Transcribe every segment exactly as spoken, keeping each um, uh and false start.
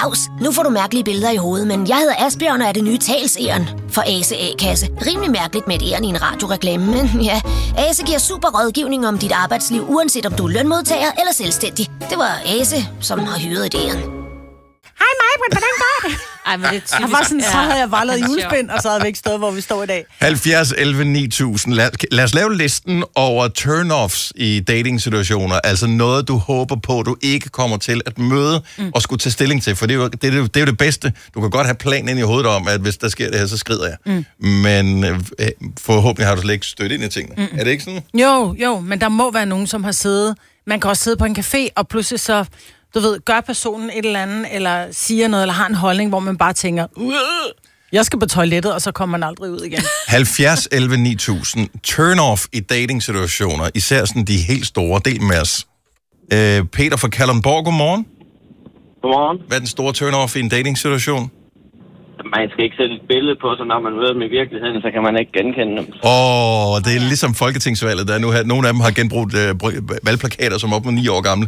Dags. Nu får du mærkelige billeder i hovedet, men jeg hedder Asbjørn og er det nye talsæren for Ase A-kasse. Rimelig mærkeligt med et æren i en radioreklame, men ja, Ase giver super rådgivning om dit arbejdsliv, uanset om du er lønmodtager eller selvstændig. Det var Ase, som har hyret et æren. Hej mig, hvordan går det? Ej, men det er typisk. Jeg var sådan, så havde jeg bare lavet julespind, og så havde vi ikke stået, hvor vi står i dag. halvfjerds elleve ni tusind. Lad, lad os lave listen over turn-offs i dating-situationer. Altså noget, du håber på, du ikke kommer til at møde mm. og skulle tage stilling til. For det er, jo, det, er jo, det er jo det bedste. Du kan godt have planen ind i hovedet om, at hvis der sker det her, så skrider jeg. Mm. Men øh, forhåbentlig har du slet ikke stødt ind i tingene. Mm. Er det ikke sådan? Jo, jo, men der må være nogen, som har siddet... Man kan også sidde på en café, og pludselig så... Du ved, gør personen et eller andet, eller siger noget, eller har en holdning, hvor man bare tænker, jeg skal på toilettet, og så kommer man aldrig ud igen. halvfjerds elleve ni tusind. Turn-off i dating-situationer. Især sådan de helt store. Del med os. Øh, Peter fra Kalundborg, godmorgen. Godmorgen. Hvad er den store turn-off i en dating-situation? Man skal ikke sætte et billede på, så når man møder dem i virkeligheden, så kan man ikke genkende dem. Åh, oh, det er ligesom folketingsvalget. Der er nu her, nogle af dem har genbrugt øh, valgplakater, som er op med ni år gamle.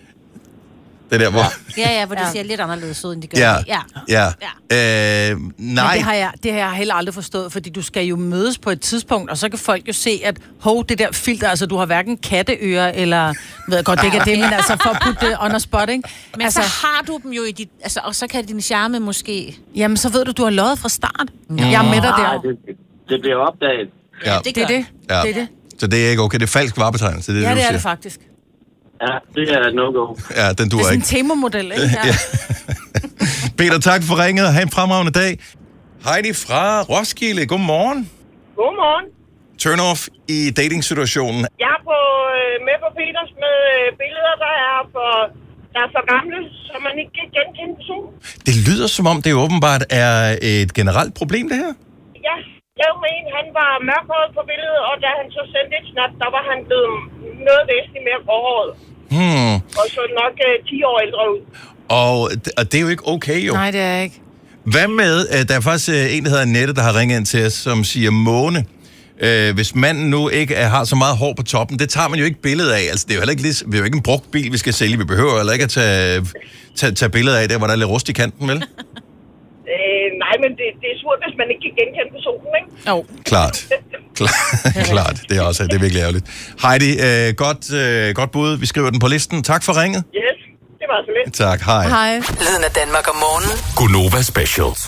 Det der, hvor... Ja, ja, hvor det ser lidt anderledes ud, end de gør. Ja, ja. ja. ja. Øh, nej. Men det har, jeg, det har jeg heller aldrig forstået, fordi du skal jo mødes på et tidspunkt, og så kan folk jo se, at hov, det der filter, altså du har hverken katteører, eller, ved jeg godt, det ikke er det, men altså for at putte det on a spot, ikke? Men altså, så har du dem jo i dit, altså, og så kan din charme måske... Jamen, så ved du, du har løjet fra start. Mm. Jeg er med dig der. Nej, det, det bliver opdaget. Ja, det, det er det. Ja. Det er det. Så det er ikke okay, det er falsk varebetegnelse, det er ja, det, det du er siger. det faktisk. Ja, det er et no-go. Ja, den duer ikke. Det er ikke. sådan en temamodel, ikke? Ja. Ja. Peter, tak for ringet, og have en fremragende dag. Heidi fra Roskilde, godmorgen. Godmorgen. Turn off i dating-situationen. Jeg er på, øh, med på Peters med øh, billeder, der er, for, der er for gamle, så man ikke kan genkende personen. Det lyder som om, det åbenbart er et generelt problem, det her. Ja, jeg med en, han var mørkhåret på billedet, og da han så sendte et snap, der var han blevet noget væsentligt mere gråhåret. Hmm. Og så nok øh, ti år ældre ud. Og, og det er jo ikke okay, jo. Nej, det er ikke. Hvad med, der er faktisk en, der hedder Annette, der har ringet ind til os, som siger, Måne, øh, hvis manden nu ikke er, har så meget hår på toppen, det tager man jo ikke billede af. Altså, det er jo heller ikke, vi er jo ikke en brugt bil, vi skal sælge. Vi behøver heller ikke at tage, tage, tage billeder af der, hvor der er lidt rust i kanten, vel? Øh, nej, men det, det er surt, hvis man ikke kan genkende personen, ikke? Jo. Klart. Klar, klart. Det er også det er virkelig ærgerligt. Heidi, øh, godt, øh, godt bud. Vi skriver den på listen. Tak for ringet. Yes, det var så lidt. Tak, hej. Hej. Lyden af Danmark om morgenen. Gunova Specials.